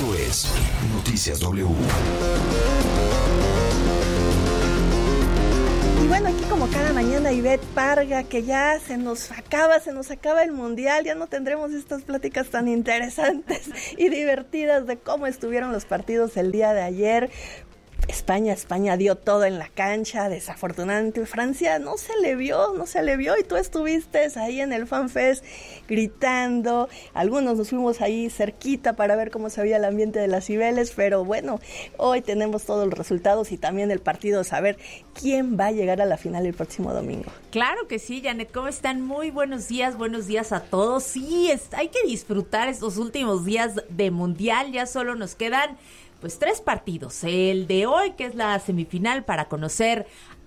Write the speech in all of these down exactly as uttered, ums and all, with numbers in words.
Esto es Noticias W. Y bueno, aquí como cada mañana Ivette Parga, que ya se nos acaba, se nos acaba el Mundial, ya no tendremos estas pláticas tan interesantes y divertidas de cómo estuvieron los partidos el día de ayer. España, España dio todo en la cancha, desafortunadamente Francia no se le vio, no se le vio y tú estuviste ahí en el FanFest gritando, algunos nos fuimos ahí cerquita para ver cómo se veía el ambiente de las Cibeles, pero bueno, hoy tenemos todos los resultados y también el partido, saber quién va a llegar a la final el próximo domingo. Claro que sí, Janet, ¿cómo están? Muy buenos días, buenos días a todos. Sí, es, hay que disfrutar estos últimos días de Mundial, ya solo nos quedan pues tres partidos, el de hoy que es la semifinal para conocer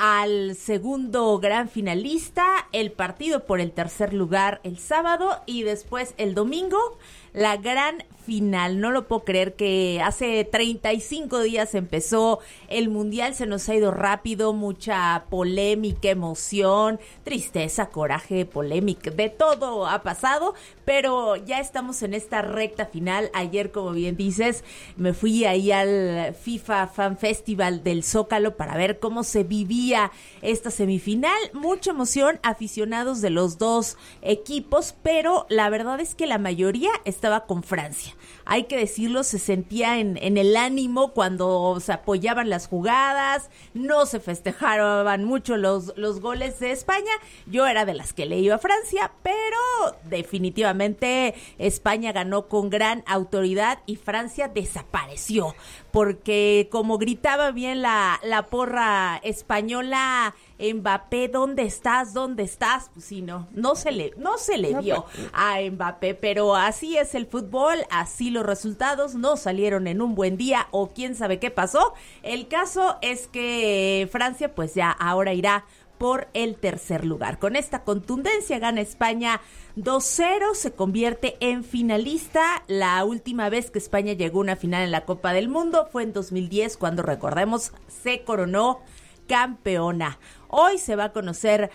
al segundo gran finalista, el partido por el tercer lugar el sábado y después el domingo la gran final. No lo puedo creer que hace treinta y cinco días empezó el Mundial, se nos ha ido rápido, mucha polémica, emoción, tristeza, coraje, polémica, de todo ha pasado, pero ya estamos en esta recta final. Ayer, como bien dices, me fui ahí al FIFA Fan Festival del Zócalo para ver cómo se vivía esta semifinal, mucha emoción, aficionados de los dos equipos, pero la verdad es que la mayoría estaba con Francia. Hay que decirlo, se sentía en, en el ánimo cuando se apoyaban las jugadas, no se festejaban mucho los, los goles de España. Yo era de las que le iba a Francia, pero definitivamente España ganó con gran autoridad y Francia desapareció, porque como gritaba bien la, la porra española, Mbappé, ¿dónde estás? ¿Dónde estás? Pues sí, no, no se le, no se le vio a Mbappé, pero así es el fútbol, así los resultados no salieron en un buen día o quién sabe qué pasó. El caso es que Francia pues ya ahora irá por el tercer lugar. Con esta contundencia gana España dos cero, se convierte en finalista. La última vez que España llegó a una final en la Copa del Mundo fue en dos mil diez, cuando recordemos se coronó campeona. Hoy se va a conocer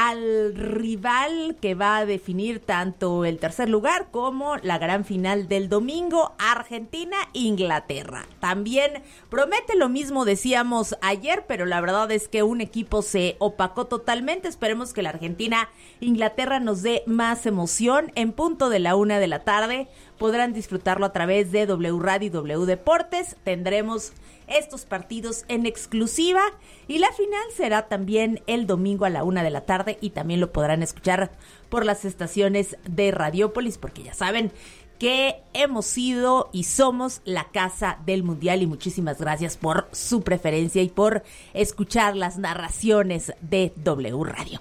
al rival que va a definir tanto el tercer lugar como la gran final del domingo, Argentina-Inglaterra. También promete lo mismo, decíamos ayer, pero la verdad es que un equipo se opacó totalmente. Esperemos que la Argentina-Inglaterra nos dé más emoción. En punto de la una de la tarde podrán disfrutarlo a través de W Radio y W Deportes. Tendremos estos partidos en exclusiva y la final será también el domingo a la una de la tarde y también lo podrán escuchar por las estaciones de Radiópolis, porque ya saben que hemos sido y somos la casa del Mundial, y muchísimas gracias por su preferencia y por escuchar las narraciones de W Radio.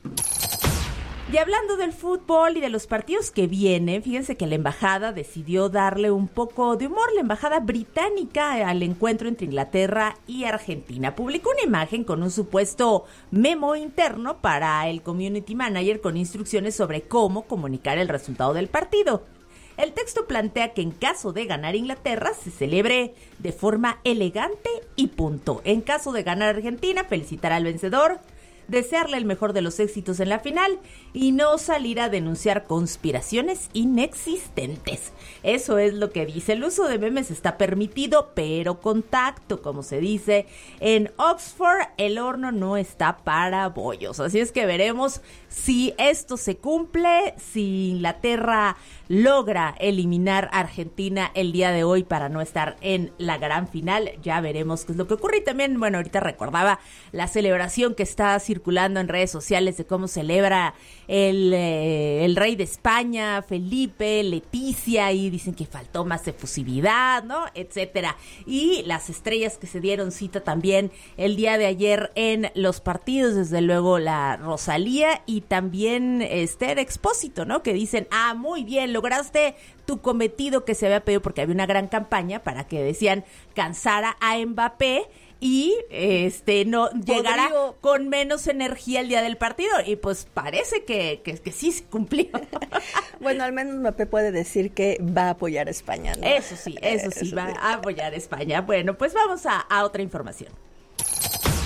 Y hablando del fútbol y de los partidos que vienen, fíjense que la embajada decidió darle un poco de humor, la embajada británica, al encuentro entre Inglaterra y Argentina. Publicó una imagen con un supuesto memo interno para el community manager con instrucciones sobre cómo comunicar el resultado del partido. El texto plantea que en caso de ganar Inglaterra se celebre de forma elegante y punto. En caso de ganar Argentina, felicitar al vencedor, desearle el mejor de los éxitos en la final y no salir a denunciar conspiraciones inexistentes. Eso es lo que dice. El uso de memes está permitido, pero con tacto, como se dice en Oxford, el horno no está para bollos. Así es que veremos si esto se cumple, si Inglaterra logra eliminar a Argentina el día de hoy para no estar en la gran final. Ya veremos qué es lo que ocurre. Y también, bueno, ahorita recordaba la celebración que está circulando en redes sociales de cómo celebra el, eh, el rey de España, Felipe, Leticia, y dicen que faltó más efusividad, ¿no? Etcétera. Y las estrellas que se dieron cita también el día de ayer en los partidos, desde luego la Rosalía y también Esther Expósito, ¿no? Que dicen, ah, muy bien, lograste tu cometido que se había pedido, porque había una gran campaña para que decían cansara a Mbappé y este no llegará Podrío. con menos energía el día del partido, y pues parece que, que, que sí se cumplió. Bueno, al menos Mbappé puede decir que va a apoyar a España, ¿no? Eso sí, eso sí, eso va sí. a apoyar a España. Bueno, pues vamos a, a otra información.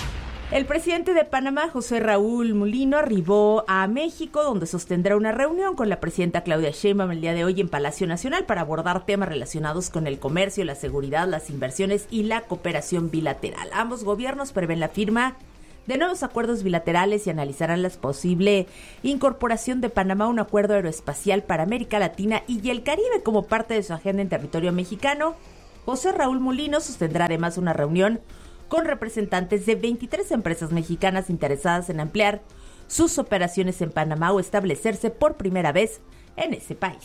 El presidente de Panamá, José Raúl Mulino, arribó a México, donde sostendrá una reunión con la presidenta Claudia Sheinbaum el día de hoy en Palacio Nacional para abordar temas relacionados con el comercio, la seguridad, las inversiones y la cooperación bilateral. Ambos gobiernos prevén la firma de nuevos acuerdos bilaterales y analizarán la posible incorporación de Panamá a un acuerdo aeroespacial para América Latina y el Caribe como parte de su agenda en territorio mexicano. José Raúl Mulino sostendrá además una reunión con representantes de veintitrés empresas mexicanas interesadas en ampliar sus operaciones en Panamá o establecerse por primera vez en ese país.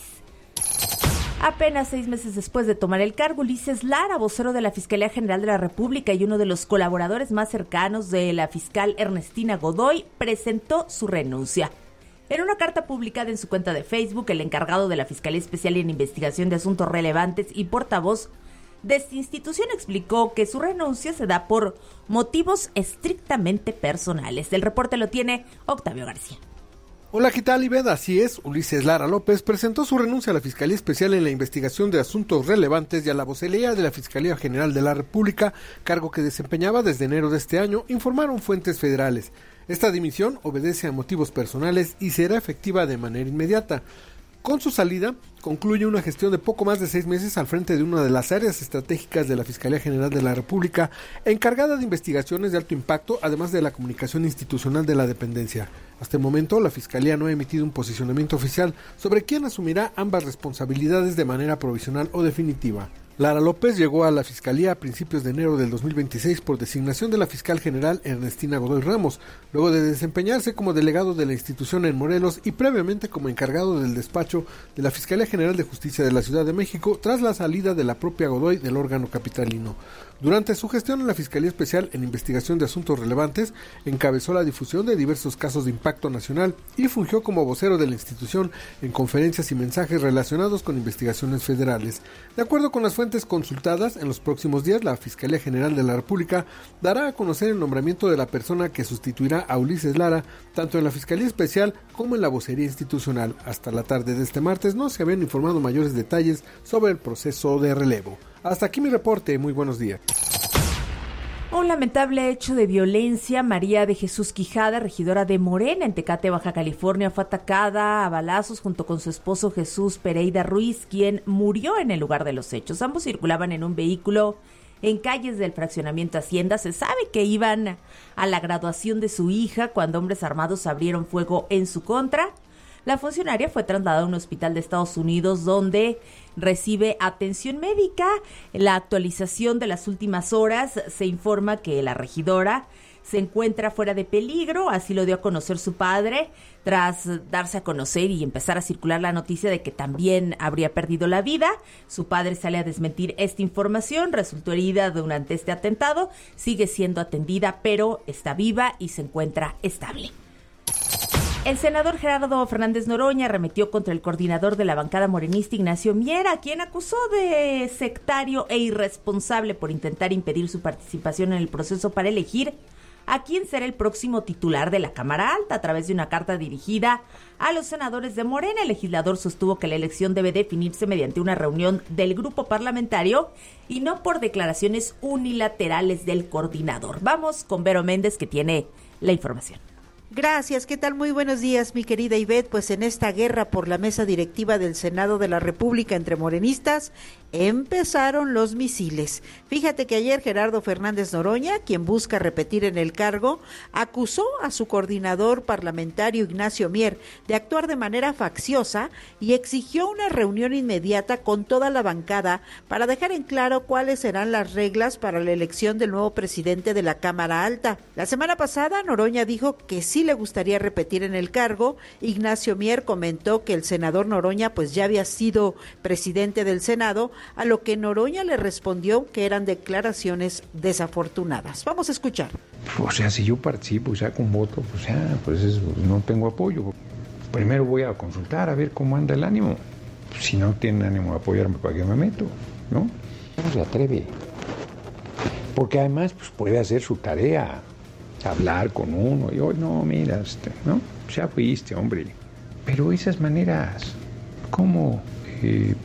Apenas seis meses después de tomar el cargo, Ulises Lara, vocero de la Fiscalía General de la República y uno de los colaboradores más cercanos de la fiscal Ernestina Godoy, presentó su renuncia. En una carta publicada en su cuenta de Facebook, el encargado de la Fiscalía Especial en Investigación de Asuntos Relevantes y portavoz de esta institución explicó que su renuncia se da por motivos estrictamente personales. El reporte lo tiene Octavio García. Hola, ¿qué tal, Ivette? Así es, Ulises Lara López presentó su renuncia a la Fiscalía Especial en la Investigación de Asuntos Relevantes y a la vocería de la Fiscalía General de la República, cargo que desempeñaba desde enero de este año, informaron fuentes federales. Esta dimisión obedece a motivos personales y será efectiva de manera inmediata. Con su salida, concluye una gestión de poco más de seis meses al frente de una de las áreas estratégicas de la Fiscalía General de la República, encargada de investigaciones de alto impacto, además de la comunicación institucional de la dependencia. Hasta el momento, la Fiscalía no ha emitido un posicionamiento oficial sobre quién asumirá ambas responsabilidades de manera provisional o definitiva. Lara López llegó a la Fiscalía a principios de enero del dos mil veintiséis por designación de la fiscal general Ernestina Godoy Ramos, luego de desempeñarse como delegado de la institución en Morelos y previamente como encargado del despacho de la Fiscalía General de Justicia de la Ciudad de México tras la salida de la propia Godoy del órgano capitalino. Durante su gestión en la Fiscalía Especial en Investigación de Asuntos Relevantes, encabezó la difusión de diversos casos de impacto nacional y fungió como vocero de la institución en conferencias y mensajes relacionados con investigaciones federales. De acuerdo con las fuentes consultadas, en los próximos días la Fiscalía General de la República dará a conocer el nombramiento de la persona que sustituirá a Ulises Lara, tanto en la Fiscalía Especial como en la vocería institucional. Hasta la tarde de este martes no se habían informado mayores detalles sobre el proceso de relevo. Hasta aquí mi reporte, muy buenos días. Un lamentable hecho de violencia. María de Jesús Quijada, regidora de Morena en Tecate, Baja California, fue atacada a balazos junto con su esposo Jesús Pereira Ruiz, quien murió en el lugar de los hechos. Ambos circulaban en un vehículo en calles del fraccionamiento Hacienda. Se sabe que iban a la graduación de su hija cuando hombres armados abrieron fuego en su contra. La funcionaria fue trasladada a un hospital de Estados Unidos donde recibe atención médica. En la actualización de las últimas horas se informa que la regidora se encuentra fuera de peligro, así lo dio a conocer su padre, tras darse a conocer y empezar a circular la noticia de que también habría perdido la vida. Su padre sale a desmentir esta información, resultó herida durante este atentado, sigue siendo atendida, pero está viva y se encuentra estable. El senador Gerardo Fernández Noroña arremetió contra el coordinador de la bancada morenista, Ignacio Mier, a quien acusó de sectario e irresponsable por intentar impedir su participación en el proceso para elegir a quién será el próximo titular de la Cámara Alta. A través de una carta dirigida a los senadores de Morena, el legislador sostuvo que la elección debe definirse mediante una reunión del grupo parlamentario y no por declaraciones unilaterales del coordinador. Vamos con Vero Méndez, que tiene la información. Gracias, ¿qué tal? Muy buenos días, mi querida Ivette. Pues en esta guerra por la mesa directiva del Senado de la República entre morenistas, empezaron los misiles. Fíjate que ayer Gerardo Fernández Noroña, quien busca repetir en el cargo, acusó a su coordinador parlamentario Ignacio Mier de actuar de manera facciosa y exigió una reunión inmediata con toda la bancada para dejar en claro cuáles serán las reglas para la elección del nuevo presidente de la Cámara Alta. La semana pasada, Noroña dijo que sí le gustaría repetir en el cargo. Ignacio Mier comentó que el senador Noroña pues ya había sido presidente del Senado, a lo que Noroña le respondió que eran declaraciones desafortunadas. Vamos a escuchar. O sea, si yo participo y saco un voto, pues ya, pues eso, no tengo apoyo. Primero voy a consultar a ver cómo anda el ánimo. Si no tienen ánimo de apoyarme, ¿para qué me meto? ¿No? No se atreve. Porque además pues puede hacer su tarea, hablar con uno y hoy no, mira, este, ¿no? Ya fuiste, hombre. Pero esas maneras, ¿cómo eh,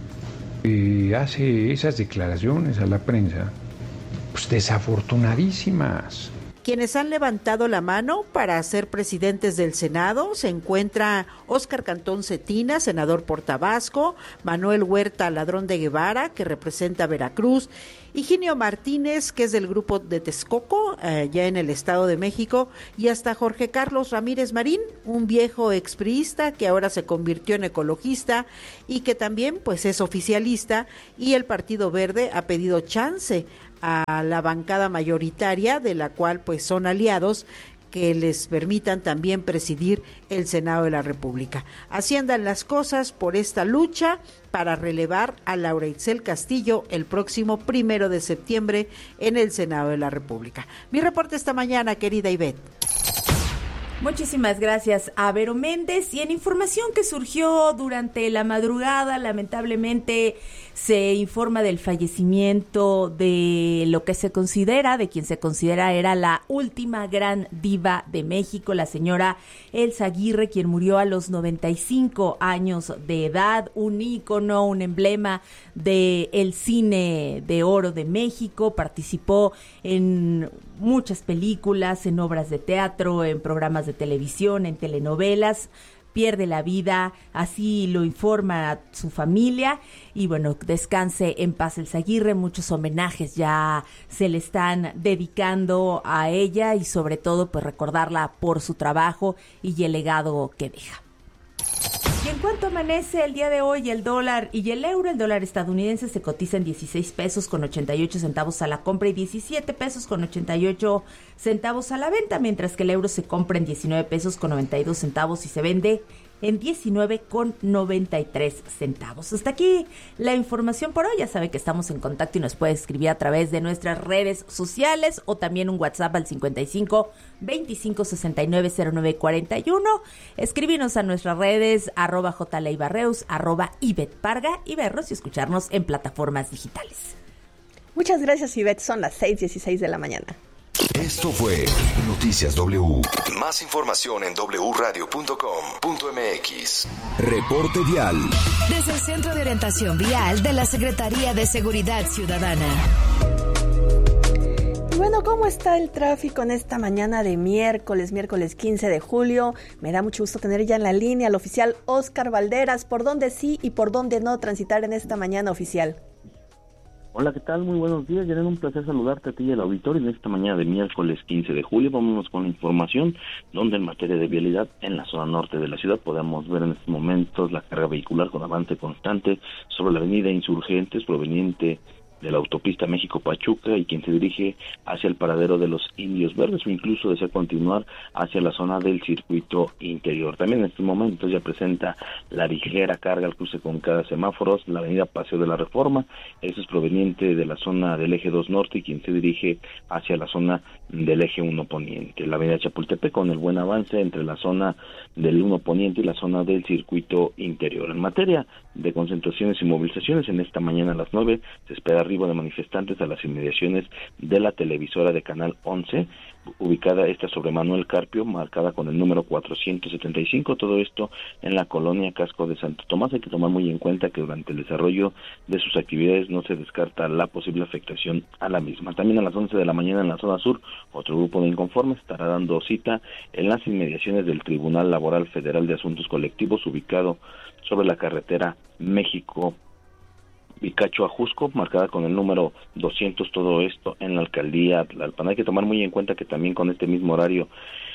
eh, hace esas declaraciones a la prensa? Pues desafortunadísimas. Quienes han levantado la mano para ser presidentes del Senado se encuentra Óscar Cantón Cetina, senador por Tabasco, Manuel Huerta Ladrón de Guevara, que representa Veracruz, Higinio Martínez, que es del grupo de Texcoco, eh, ya en el Estado de México, y hasta Jorge Carlos Ramírez Marín, un viejo expriista que ahora se convirtió en ecologista y que también pues es oficialista, y el Partido Verde ha pedido chance a la bancada mayoritaria, de la cual pues son aliados, que les permitan también presidir el Senado de la República. Así andan las cosas por esta lucha para relevar a Laura Itzel Castillo el próximo primero de septiembre en el Senado de la República. Mi reporte esta mañana, querida Ivette. Muchísimas gracias a Vero Méndez. Y en información que surgió durante la madrugada, lamentablemente se informa del fallecimiento de lo que se considera, de quien se considera era la última gran diva de México, la señora Elsa Aguirre, quien murió a los noventa y cinco años de edad, un ícono, un emblema del cine de oro de México. Participó en muchas películas, en obras de teatro, en programas de televisión, en telenovelas. Pierde la vida, así lo informa su familia, y bueno, descanse en paz Elsa Aguirre. Muchos homenajes ya se le están dedicando a ella, y sobre todo pues recordarla por su trabajo y el legado que deja. Y en cuanto amanece el día de hoy el dólar y el euro, el dólar estadounidense se cotiza en dieciséis pesos con ochenta y ocho centavos a la compra y diecisiete pesos con ochenta y ocho centavos a la venta, mientras que el euro se compra en diecinueve pesos con noventa y dos centavos y se vende en diecinueve con noventa y tres centavos. Hasta aquí la información por hoy. Ya sabe que estamos en contacto y nos puede escribir a través de nuestras redes sociales o también un WhatsApp al cincuenta y cinco, veinticinco, sesenta y nueve, cero nueve cuarenta y uno. Escríbenos a nuestras redes arroba jleibarreus, arroba Ivette Parga y vernos y escucharnos en plataformas digitales. Muchas gracias, Ivette. Son las seis dieciséis de la mañana. Esto fue Noticias W. Más información en doble u radio punto com punto m x. Reporte vial. Desde el Centro de Orientación Vial de la Secretaría de Seguridad Ciudadana. Bueno, ¿cómo está el tráfico en esta mañana de miércoles, miércoles quince de julio? Me da mucho gusto tener ya en la línea al oficial Óscar Valderas. ¿Por dónde sí y por dónde no transitar en esta mañana, oficial? Hola, ¿qué tal? Muy buenos días. Ya un placer saludarte a ti y al auditorio en esta mañana de miércoles quince de julio. Vámonos con la información donde en materia de vialidad en la zona norte de la ciudad podemos ver en estos momentos la carga vehicular con avance constante sobre la avenida Insurgentes proveniente de la autopista México-Pachuca y quien se dirige hacia el paradero de los Indios Verdes o incluso desea continuar hacia la zona del circuito interior. También en estos momentos ya presenta la ligera carga al cruce con cada semáforos, la avenida Paseo de la Reforma, eso es proveniente de la zona del eje dos norte y quien se dirige hacia la zona del eje uno poniente. La avenida Chapultepec con el buen avance entre la zona del uno poniente y la zona del circuito interior. En materia de concentraciones y movilizaciones, en esta mañana a las nueve se espera arribo de manifestantes a las inmediaciones de la televisora de Canal once, ubicada esta sobre Manuel Carpio, marcada con el número cuatrocientos setenta y cinco, todo esto en la colonia Casco de Santo Tomás. Hay que tomar muy en cuenta que durante el desarrollo de sus actividades no se descarta la posible afectación a la misma. También a las once de la mañana en la zona sur, otro grupo de inconformes estará dando cita en las inmediaciones del Tribunal Laboral Federal de Asuntos Colectivos, ubicado sobre la carretera México Picacho a Jusco, marcada con el número doscientos, todo esto en la alcaldía Tlalpan. Hay que tomar muy en cuenta que también con este mismo horario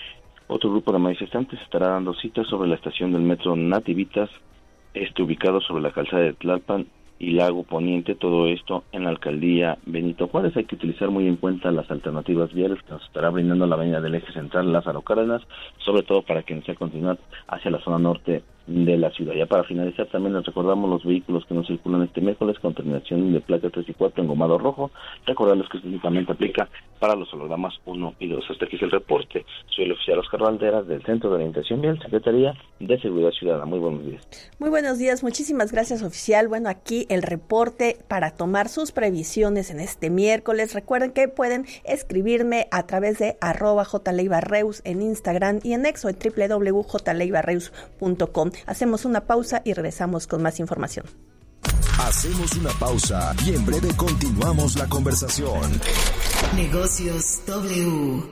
otro grupo de manifestantes estará dando cita sobre la estación del metro Nativitas, este ubicado sobre la calzada de Tlalpan y Lago Poniente, todo esto en la alcaldía Benito Juárez. Hay que utilizar muy en cuenta las alternativas viales que nos estará brindando la avenida del eje central Lázaro Cárdenas, sobre todo para quien desea continuar hacia la zona norte de la ciudad. Ya para finalizar, también les recordamos los vehículos que no circulan este miércoles con terminación de placa tres y cuatro engomado rojo. Recordarles que específicamente aplica para los hologramas uno y dos. Hasta aquí es el reporte. Soy el oficial Óscar Valderas del Centro de Orientación Vial, Secretaría de Seguridad Ciudadana. Muy buenos días. Muy buenos días, muchísimas gracias, oficial. Bueno, aquí el reporte para tomar sus previsiones en este miércoles. Recuerden que pueden escribirme a través de arroba jleibarreus en Instagram y en Exo en doble u doble u doble u punto jleibarreus punto com. Hacemos una pausa y regresamos con más información. Hacemos una pausa y en breve continuamos la conversación. Negocios W.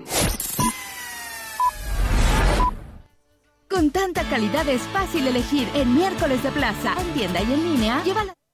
Con tanta calidad es fácil elegir. En miércoles de plaza, en tienda y en línea, lleva la...